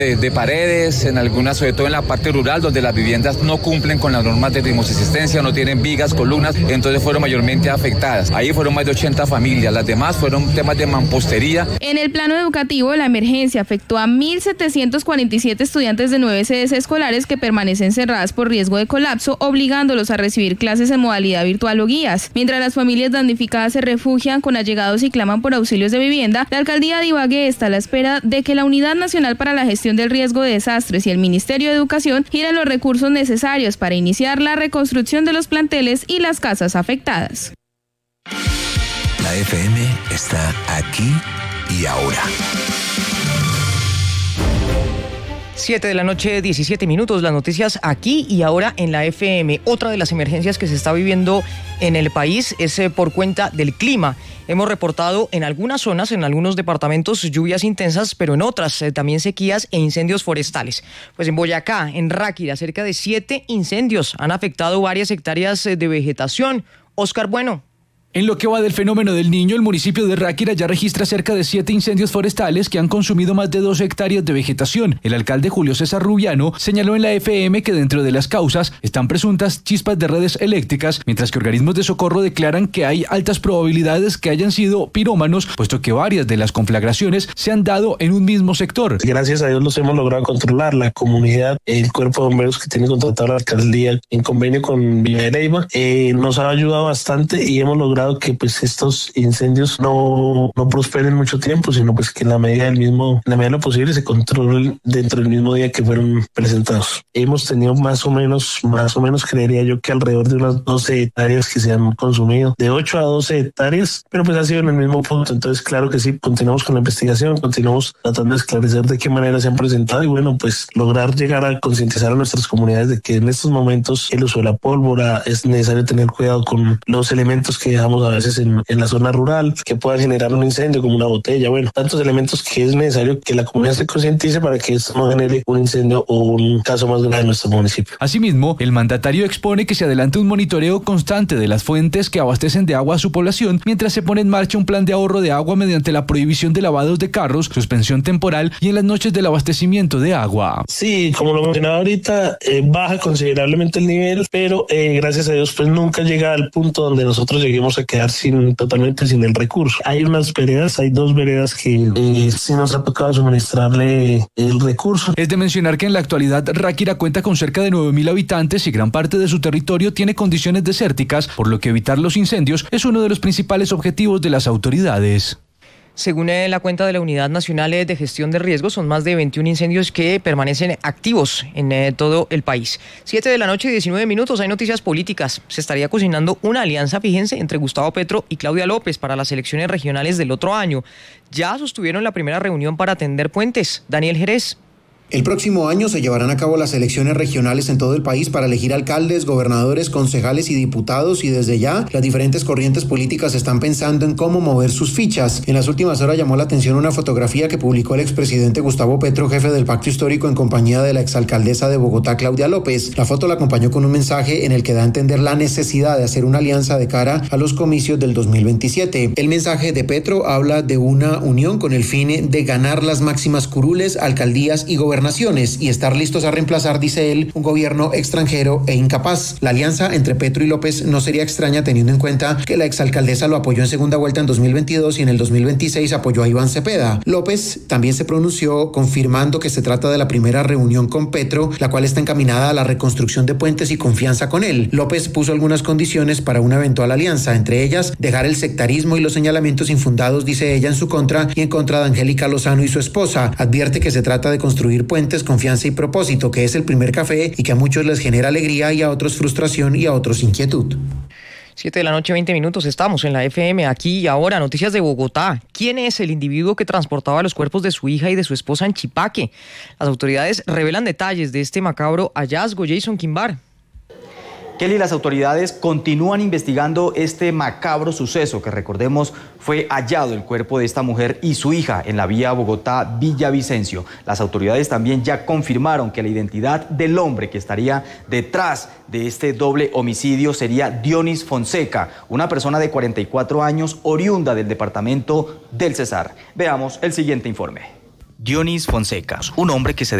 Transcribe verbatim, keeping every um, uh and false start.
De, de paredes, en algunas, sobre todo en la parte rural, donde las viviendas no cumplen con las normas de termoresistencia, no tienen vigas, columnas, entonces fueron mayormente afectadas. Ahí fueron más de ochenta familias, las demás fueron temas de mampostería. En el plano educativo, la emergencia afectó a mil setecientos cuarenta y siete estudiantes de nueve sedes escolares que permanecen cerradas por riesgo de colapso, obligándolos a recibir clases en modalidad virtual o guías. Mientras las familias damnificadas se refugian con allegados y claman por auxilios de vivienda, la alcaldía de Ibagué está a la espera de que la Unidad Nacional para la Gestión del Riesgo de Desastres y el Ministerio de Educación giren los recursos necesarios para iniciar la reconstrucción de los planteles y las casas afectadas. La F M está aquí y ahora. siete de la noche, diecisiete minutos, las noticias aquí y ahora en la F M. Otra de las emergencias que se está viviendo en el país es eh, por cuenta del clima. Hemos reportado en algunas zonas, en algunos departamentos, lluvias intensas, pero en otras eh, también sequías e incendios forestales. Pues en Boyacá, en Ráquira, cerca de siete incendios han afectado varias hectáreas de vegetación. Oscar Bueno. En lo que va del fenómeno del Niño, el municipio de Ráquira ya registra cerca de siete incendios forestales que han consumido más de dos hectáreas de vegetación. El alcalde Julio César Rubiano señaló en la F M que dentro de las causas están presuntas chispas de redes eléctricas, mientras que organismos de socorro declaran que hay altas probabilidades que hayan sido pirómanos, puesto que varias de las conflagraciones se han dado en un mismo sector. Gracias a Dios los hemos logrado controlar. La comunidad, el cuerpo de bomberos que tiene contratado la alcaldía en convenio con Villa de Leyva, eh, nos ha ayudado bastante y hemos logrado que pues estos incendios no, no prosperen mucho tiempo, sino pues que en la medida del mismo, en la medida de lo posible se controlen dentro del mismo día que fueron presentados. Hemos tenido más o menos, más o menos creería yo que alrededor de unas doce hectáreas que se han consumido, de ocho a doce hectáreas, pero pues ha sido en el mismo punto. Entonces claro que sí, continuamos con la investigación, continuamos tratando de esclarecer de qué manera se han presentado y bueno, pues lograr llegar a concientizar a nuestras comunidades de que en estos momentos el uso de la pólvora es necesario tener cuidado con los elementos que dejamos a veces en, en la zona rural, que puedan generar un incendio como una botella, bueno, tantos elementos que es necesario que la comunidad se concientice para que esto no genere un incendio o un caso más grave en nuestro municipio. Asimismo, el mandatario expone que se adelanta un monitoreo constante de las fuentes que abastecen de agua a su población, mientras se pone en marcha un plan de ahorro de agua mediante la prohibición de lavados de carros, suspensión temporal y en las noches del abastecimiento de agua. Sí, como lo mencionaba ahorita, eh, baja considerablemente el nivel, pero eh, gracias a Dios pues nunca llega al punto donde nosotros lleguemos a quedar sin totalmente sin el recurso. Hay unas veredas, hay dos veredas que eh, sí nos ha tocado suministrarle el recurso. Es de mencionar que en la actualidad Ráquira cuenta con cerca de nueve mil habitantes y gran parte de su territorio tiene condiciones desérticas, por lo que evitar los incendios es uno de los principales objetivos de las autoridades. Según la cuenta de la Unidad Nacional de Gestión de Riesgos, son más de veintiún incendios que permanecen activos en eh, todo el país. siete de la noche, diecinueve minutos, hay noticias políticas. Se estaría cocinando una alianza, fíjense, entre Gustavo Petro y Claudia López para las elecciones regionales del otro año. Ya sostuvieron la primera reunión para tender puentes. Daniel Jerez. El próximo año se llevarán a cabo las elecciones regionales en todo el país para elegir alcaldes, gobernadores, concejales y diputados y desde ya las diferentes corrientes políticas están pensando en cómo mover sus fichas. En las últimas horas llamó la atención una fotografía que publicó el expresidente Gustavo Petro, jefe del Pacto Histórico, en compañía de la exalcaldesa de Bogotá, Claudia López. La foto la acompañó con un mensaje en el que da a entender la necesidad de hacer una alianza de cara a los comicios del dos mil veintisiete. El mensaje de Petro habla de una unión con el fin de ganar las máximas curules, alcaldías y gobernaciones y estar listos a reemplazar, dice él, un gobierno extranjero e incapaz. La alianza entre Petro y López no sería extraña teniendo en cuenta que la exalcaldesa lo apoyó en segunda vuelta en dos mil veintidós y en el dos mil veintiséis apoyó a Iván Cepeda. López también se pronunció confirmando que se trata de la primera reunión con Petro, la cual está encaminada a la reconstrucción de puentes y confianza con él. López puso algunas condiciones para una eventual alianza, entre ellas dejar el sectarismo y los señalamientos infundados, dice ella, en su contra y en contra de Angélica Lozano y su esposa. Advierte que se trata de construir puentes, confianza y propósito, que es el primer café y que a muchos les genera alegría y a otros frustración y a otros inquietud. siete de la noche, veinte minutos, estamos en la F M, aquí y ahora. Noticias de Bogotá. ¿Quién es el individuo que transportaba los cuerpos de su hija y de su esposa en Chipaque? Las autoridades revelan detalles de este macabro hallazgo. Jason Quimbar. Kelly, las autoridades continúan investigando este macabro suceso que, recordemos, fue hallado el cuerpo de esta mujer y su hija en la vía Bogotá-Villavicencio. Las autoridades también ya confirmaron que la identidad del hombre que estaría detrás de este doble homicidio sería Dionis Fonseca, una persona de cuarenta y cuatro años oriunda del departamento del Cesar. Veamos el siguiente informe. Dionis Fonseca, un hombre que se